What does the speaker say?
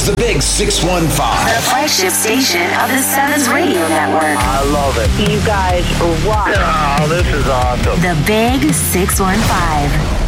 The Big 615. The flagship station of the Sevens Radio Network. I love it. You guys rock. Oh, this is awesome. The Big 615.